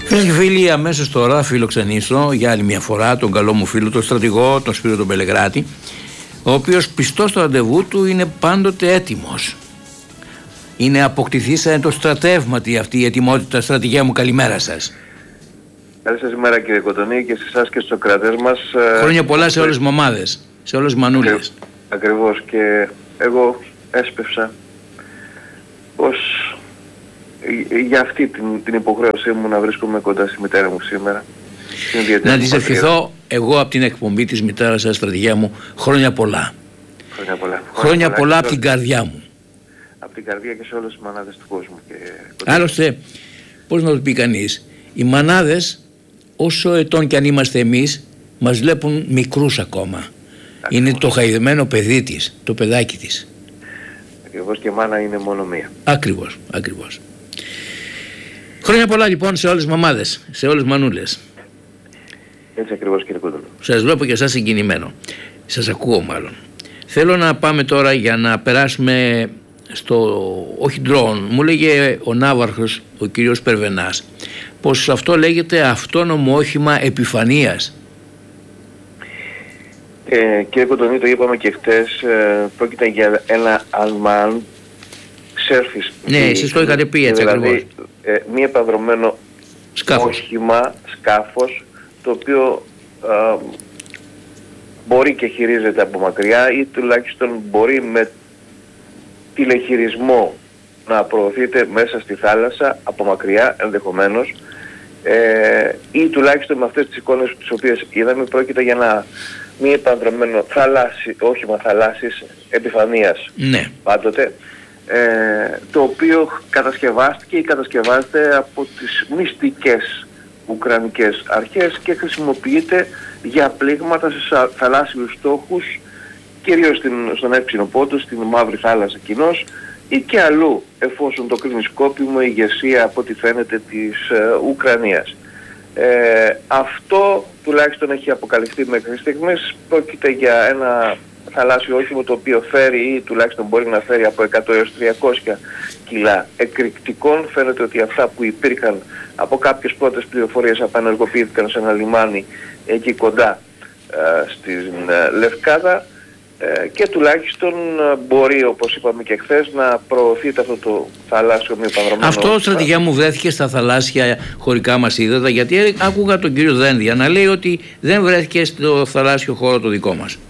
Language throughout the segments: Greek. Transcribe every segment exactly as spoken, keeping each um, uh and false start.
Φίλοι και φίλοι, αμέσως τώρα φιλοξενήσω για άλλη μια φορά τον καλό μου φίλο, τον στρατηγό, τον Σπύρο τον Πελεγράτη, ο οποίος πιστός στο ραντεβού του είναι πάντοτε έτοιμος. Είναι αποκτηθήσανε το στρατεύματι αυτή η ετοιμότητα. Στρατηγέ μου, καλημέρα σας. Καλή σας ημέρα κύριε Κοντονή και σε εσάς και στους κρατές μας. Χρόνια πολλά σε όλες τις μαμάδες, σε όλες τις μανούλες. Ακριβώς, και εγώ έσπευσα πως για αυτή την, την υποχρέωσή μου να βρίσκομαι κοντά στη μητέρα μου σήμερα. Να της ευχηθώ εγώ από την εκπομπή της μητέρας σας, στρατηγέ μου, χρόνια πολλά. Χρόνια πολλά. Χρόνια, χρόνια πολλά, πολλά από την καρδιά μου. Από την καρδιά και σε όλες τις μανάδες του κόσμου. Και... Άλλωστε, πώς να το πει κανείς, οι μανάδες, όσο ετών κι αν είμαστε εμείς, μας βλέπουν μικρούς ακόμα. Ακριβώς. Είναι το χαϊδεμένο παιδί της, το παιδάκι της. Ακριβώς, και μάνα είναι μόνο μία. Ακριβώς, ακριβώς. Χρόνια πολλά λοιπόν σε όλες τις μαμάδες, σε όλες τις μανούλες. Έτσι ακριβώς κύριε Κοντονή. Σας βλέπω και εσάς συγκινημένο. Σας ακούω μάλλον. Θέλω να πάμε τώρα για να περάσουμε στο, όχι ντρόουν, μου λέγε ο ναύαρχος, ο κύριος Περβενάς, πως αυτό λέγεται αυτόνομο όχημα επιφανείας. Ε, κύριε Κοντονή, το είπαμε και χτες, ε, πρόκειται για ένα unmanned surface. Ναι, εσείς το είχατε πει έτσι δηλαδή, ακριβώς. Ε, μη επανδρωμένο σκάφος. όχημα, σκάφος, το οποίο ε, μπορεί και χειρίζεται από μακριά ή τουλάχιστον μπορεί με τηλεχειρισμό να προωθείται μέσα στη θάλασσα από μακριά ενδεχομένως, ε, ή τουλάχιστον με αυτές τις εικόνες τις οποίες είδαμε πρόκειται για ένα μη επανδρωμένο θαλάσσι, όχημα θαλάσσης επιφανείας. Ναι. Πάντοτε, ε, το οποίο κατασκευάστηκε ή κατασκευάζεται από τις μυστικές ουκρανικές αρχές και χρησιμοποιείται για πλήγματα σε θαλάσσιους στόχους, κυρίως στην, στον Εύξηνο Πόντο, στην Μαύρη Θάλασσα κοινώς, ή και αλλού, εφόσον το κρίνει σκόπιμο η ηγεσία από ό,τι φαίνεται της ε, Ουκρανίας. Ε, αυτό τουλάχιστον έχει αποκαλυφθεί μέχρι στιγμής. Πρόκειται για ένα θαλάσσιο όχημα το οποίο φέρει ή τουλάχιστον μπορεί να φέρει από εκατό έως τριακόσια κιλά εκρηκτικών. Φαίνεται ότι αυτά που υπήρχαν από κάποιες πρώτες πληροφορίες απανεργοποιήθηκαν σε ένα λιμάνι εκεί κοντά ε, στην ε, Λευκάδα, ε, και τουλάχιστον ε, μπορεί, όπως είπαμε και χθες, να προωθείται αυτό το θαλάσσιο μη επανδρωμένο. Αυτό, στρατηγέ μου, βρέθηκε στα θαλάσσια χωρικά μας ύδατα, γιατί άκουγα τον κύριο Δένδια να λέει ότι δεν βρέθηκε στο θαλάσσιο χώρο το δικό μας.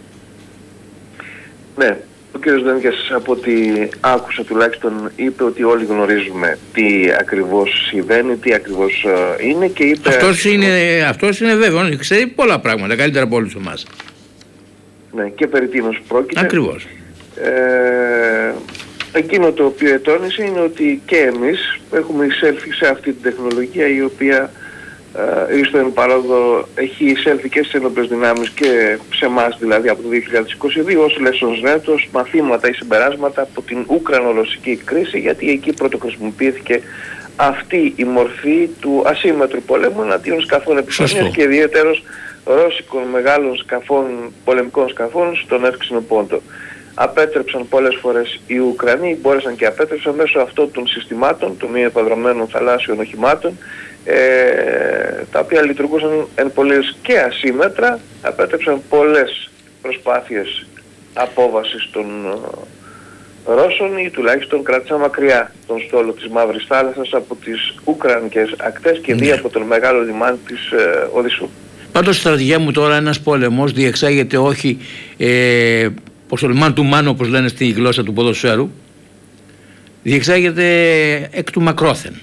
Ναι, ο κ. Δένδιας, από ό,τι άκουσα τουλάχιστον, είπε ότι όλοι γνωρίζουμε τι ακριβώς συμβαίνει, τι ακριβώς uh, είναι, και είπε... Αυτός είναι, αυτός είναι βέβαιο, ξέρει πολλά πράγματα, καλύτερα από όλους εμάς. Ναι, και περί τίνος πρόκειται. Ακριβώς. Ε, εκείνο το οποίο ετώνησε είναι ότι και εμείς έχουμε εισέλθει σε αυτή την τεχνολογία, η οποία Uh, στον παρόδο έχει εισέλθει και στις ενόπλες δυνάμεις και σε εμάς, δηλαδή από το δύο χιλιάδες είκοσι δύο, ως lessons learned, ως μαθήματα ή συμπεράσματα από την Ουκρανο-Ρωσική κρίση, γιατί εκεί πρώτο χρησιμοποιήθηκε αυτή η μορφή του ασύμμετρου πολέμου εναντίον σκαφών επιφανείας και ιδιαίτερως ρώσικων μεγάλων σκαφών, πολεμικών σκαφών στον Εύξηνο Πόντο. Απέτρεψαν πολλές φορές οι Ουκρανοί, μπόρεσαν και απέτρεψαν μέσω αυτών των συστημάτων, των μη επανδρωμένων θαλάσσιων οχημάτων, ε, τα οποία λειτουργούσαν εν πολλές και ασύμμετρα, απέτρεψαν πολλές προσπάθειες απόβασης των ε, Ρώσων, ή τουλάχιστον κράτησαν μακριά τον στόλο της Μαύρης Θάλασσας από τις Ουκρανικές ακτές και δι' από τον μεγάλο λιμάνι της ε, Οδυσσού. Πάντως, στρατηγέ μου, τώρα ένας πόλεμος διεξάγεται όχι ε, πως το λιμάνι του Μάνου, όπως λένε στη γλώσσα του ποδοσφαίρου, διεξάγεται εκ του μακρόθεν.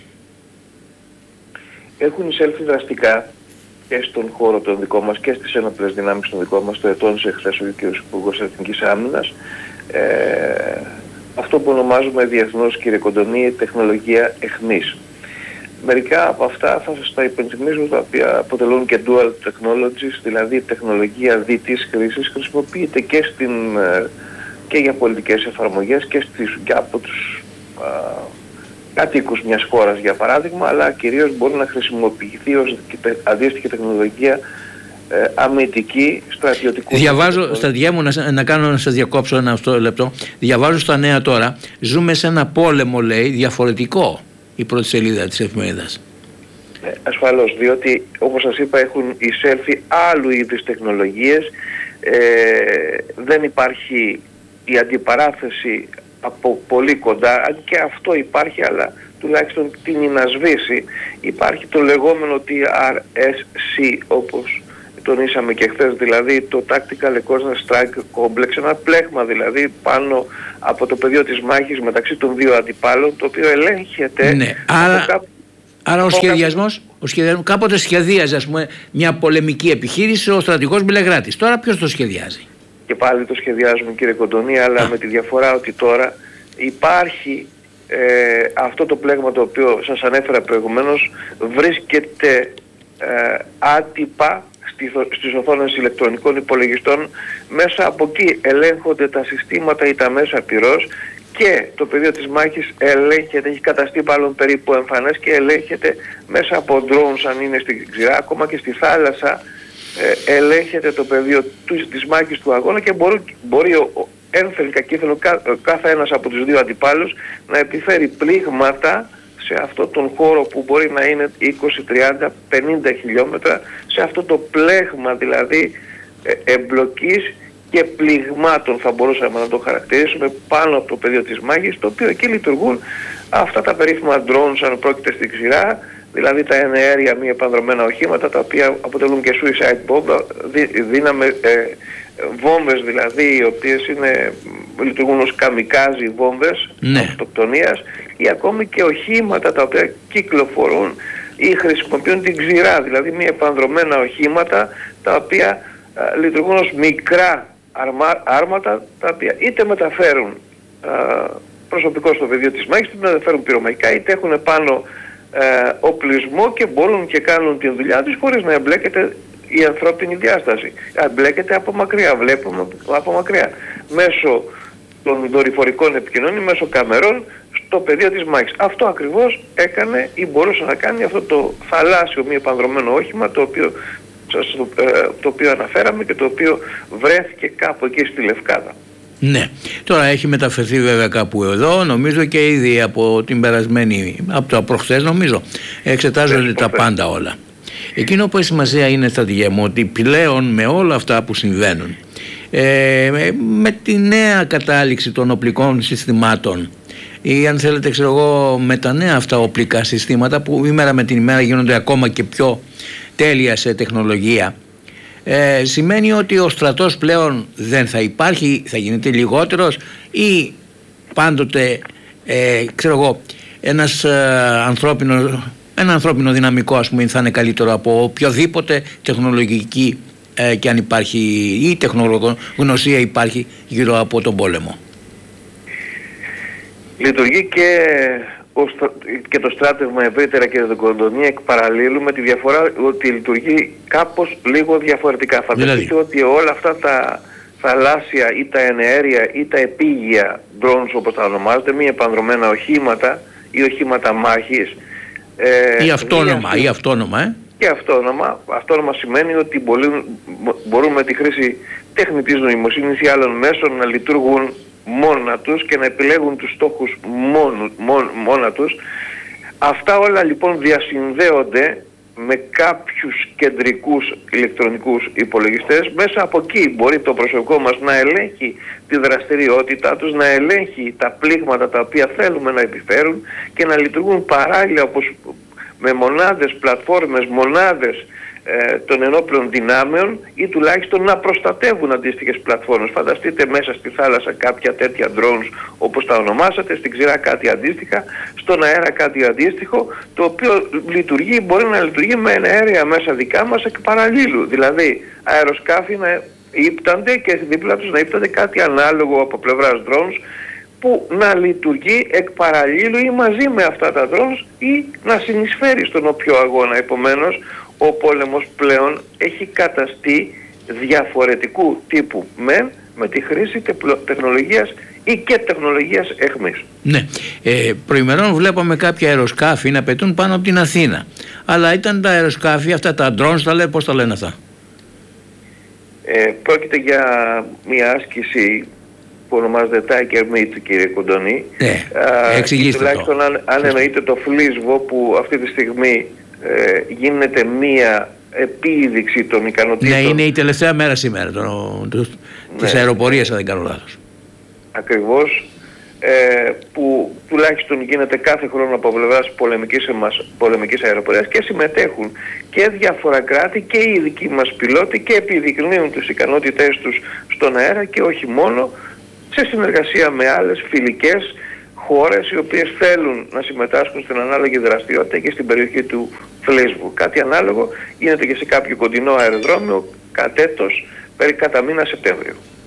Έχουν εισέλθει δραστικά και στον χώρο των δικών μας και στις ένοπλες δυνάμεις των δικών μας, το ετώνησε χθες ο κ. Υπουργός Εθνικής Άμυνας, ε, αυτό που ονομάζουμε διεθνώς, κύριε Κοντονή, τεχνολογία εχμής. Μερικά από αυτά θα σας τα υπενθυμίζω, τα οποία αποτελούν και dual technologies, δηλαδή τεχνολογία διτής χρήσης, χρησιμοποιείται και, στην, και για πολιτικές εφαρμογές και, στις, και από τους α, κατοίκους μιας χώρας, για παράδειγμα, αλλά κυρίως μπορεί να χρησιμοποιηθεί ως αντίστοιχη τεχνολογία ε, αμυντική, στρατιωτικού. Διαβάζω, στρατηγέ μου, να, να κάνω να σας διακόψω ένα αυτό λεπτό. Διαβάζω στα νέα τώρα, ζούμε σε ένα πόλεμο, λέει, διαφορετικό, η πρώτη σελίδα της εφημερίδας. Ε, ασφαλώς, διότι όπως σας είπα έχουν εισέλθει άλλου είδους τεχνολογίες, ε, δεν υπάρχει η αντιπαράθεση από πολύ κοντά, αν και αυτό υπάρχει, αλλά τουλάχιστον τείνει να σβήσει. Υπάρχει το λεγόμενο τι αρ ες σι, όπως τονίσαμε και χθες, δηλαδή το Tactical Reconnaissance Strike Complex, ένα πλέγμα δηλαδή πάνω από το πεδίο της μάχης μεταξύ των δύο αντιπάλων, το οποίο ελέγχεται. Ναι, άρα, κάπου, άρα ο σχεδιασμός, ο σχεδιασμός, κάποτε σχεδίαζε, ας πούμε, μια πολεμική επιχείρηση ο στρατηγός Μπιλεγράτης. Τώρα ποιος το σχεδιάζει? Και πάλι το σχεδιάζουμε, κύριε Κοντονή, αλλά Α. με τη διαφορά ότι τώρα υπάρχει ε, αυτό το πλέγμα το οποίο σας ανέφερα προηγουμένως, βρίσκεται ε, άτυπα στις οθόνες ηλεκτρονικών υπολογιστών. Μέσα από εκεί ελέγχονται τα συστήματα ή τα μέσα πυρός και το πεδίο της μάχης ελέγχεται, έχει καταστεί πάλι περίπου εμφανές και ελέγχεται μέσα από drones αν είναι στην ξηρά, ακόμα και στη θάλασσα ε, ελέγχεται το πεδίο του, της μάχης του αγώνα και μπορεί, μπορεί ο, ένθεν κακήθεν κα, κάθε ένας από τους δύο αντιπάλους να επιφέρει πλήγματα σε αυτό τον χώρο που μπορεί να είναι είκοσι, τριάντα, πενήντα χιλιόμετρα, σε αυτό το πλέγμα δηλαδή ε, εμπλοκής και πληγμάτων θα μπορούσαμε να το χαρακτηρίσουμε πάνω από το πεδίο της μάχης, το οποίο εκεί λειτουργούν αυτά τα περίφημα drones αν πρόκειται στην ξηρά, δηλαδή τα εναέρια μη επανδρομένα οχήματα τα οποία αποτελούν και suicide bomb, δύναμε ε, βόμβες δηλαδή οι οποίες είναι, λειτουργούν ως καμικάζι βόμβες ναι. αυτοκτονίας, ή ακόμη και οχήματα τα οποία κυκλοφορούν ή χρησιμοποιούν την ξηρά, δηλαδή μη επανδρομένα οχήματα τα οποία α, λειτουργούν ως μικρά αρμα, άρματα τα οποία είτε μεταφέρουν α, προσωπικό στο πεδίο της μάχης, είτε μεταφέρουν πυρομαχικά, είτε έχουν πάνω ε, οπλισμό και μπορούν και κάνουν την δουλειά τους χωρίς να εμπλέκεται η ανθρώπινη διάσταση. Εμπλέκεται από μακριά, βλέπουμε από μακριά, μέσω των δορυφορικών επικοινωνιών, μέσω καμερών στο πεδίο της μάχης. Αυτό ακριβώς έκανε ή μπορούσε να κάνει αυτό το θαλάσσιο μη επανδρομένο όχημα το οποίο, το οποίο αναφέραμε και το οποίο βρέθηκε κάπου εκεί στη Λευκάδα. Ναι, τώρα έχει μεταφερθεί βέβαια κάπου εδώ, νομίζω και ήδη από την περασμένη, από το προχθές νομίζω, εξετάζονται τα πάντα όλα. Εκείνο που έχει σημασία είναι, στρατηγέ μου, ότι πλέον με όλα αυτά που συμβαίνουν, ε, με τη νέα κατάληξη των οπλικών συστημάτων ή αν θέλετε ξέρω εγώ με τα νέα αυτά οπλικά συστήματα που ημέρα με την ημέρα γίνονται ακόμα και πιο τέλεια σε τεχνολογία, ε, σημαίνει ότι ο στρατός πλέον δεν θα υπάρχει, θα γίνεται λιγότερος ή πάντοτε ε, ξέρω εγώ ένας ε, ανθρώπινος, ένα ανθρώπινο δυναμικό ας πούμε θα είναι καλύτερο από οποιοδήποτε τεχνολογική ε, και αν υπάρχει ή τεχνογνωσία υπάρχει γύρω από τον πόλεμο? Λειτουργεί και, και το στράτευμα ευρύτερα και τον Κοντονή εκ παραλλήλου, με τη διαφορά ότι λειτουργεί κάπως λίγο διαφορετικά. Φανταστείτε δηλαδή ότι όλα αυτά τα θαλάσσια ή τα εναέρια ή τα επίγεια drones όπως τα ονομάζονται, μη επανδρομένα οχήματα ή οχήματα μάχης, ε, ή αυτόνομα, ή αυτόνομα, ε. Και αυτόνομα, αυτόνομα σημαίνει ότι μπορούν, μπορούν με τη χρήση τεχνητής νοημοσύνης ή άλλων μέσων να λειτουργούν μόνα τους και να επιλέγουν τους στόχους μόνο, μόνο, μόνα τους. Αυτά όλα λοιπόν διασυνδέονται με κάποιους κεντρικούς ηλεκτρονικούς υπολογιστές. Μέσα από εκεί μπορεί το προσωπικό μας να ελέγχει τη δραστηριότητά τους, να ελέγχει τα πλήγματα τα οποία θέλουμε να επιφέρουν και να λειτουργούν παράλληλα όπως με μονάδες, πλατφόρμες, μονάδες ε, των ενόπλων δυνάμεων ή τουλάχιστον να προστατεύουν αντίστοιχες πλατφόρμες. Φανταστείτε μέσα στη θάλασσα κάποια τέτοια drones όπως τα ονομάσατε, στην ξηρά κάτι αντίστοιχα, στον αέρα κάτι αντίστοιχο, το οποίο λειτουργεί, μπορεί να λειτουργεί με εναέρια μέσα δικά μας εκ παραλλήλου. Δηλαδή αεροσκάφη να ύπτανται και δίπλα τους να ύπτανται κάτι ανάλογο από πλευράς drones που να λειτουργεί εκ παραλλήλου ή μαζί με αυτά τα drones ή να συνεισφέρει στον όποιο αγώνα. Επομένως, ο πόλεμος πλέον έχει καταστεί διαφορετικού τύπου μεν με τη χρήση τεχνολογίας ή και τεχνολογίας εχμής. Ναι, ε, προημερών βλέπαμε κάποια αεροσκάφη να πετούν πάνω από την Αθήνα. Αλλά ήταν τα αεροσκάφη, αυτά τα drones, τα λέει, πώς τα λένε αυτά? Ε, πρόκειται για μια άσκηση που ονομάζεται Tiger Meat, κύριε Κοντονή. Ναι, εξηγήστε το. Τουλάχιστον αν, αν εννοείται το φλίσβο που αυτή τη στιγμή ε, γίνεται μία επίδειξη των ικανοτήτων. Ναι, είναι η τελευταία μέρα σήμερα το, το, ναι, της αεροπορίας, αν δεν κάνω λάθος. Ακριβώς, ε, που τουλάχιστον γίνεται κάθε χρόνο από πλευράς πολεμικής, πολεμικής αεροπορίας και συμμετέχουν και διάφορα κράτη και οι δικοί μας πιλότοι και επιδεικνύουν τις ικανότητές τους στον αέρα και όχι μόνο, σε συνεργασία με άλλες φιλικές χώρες οι οποίες θέλουν να συμμετάσχουν στην ανάλογη δραστηριότητα και στην περιοχή του Φλίσβου. Κάτι ανάλογο γίνεται και σε κάποιο κοντινό αεροδρόμιο κατ' έτος, περί κατά μήνα Σεπτέμβριο.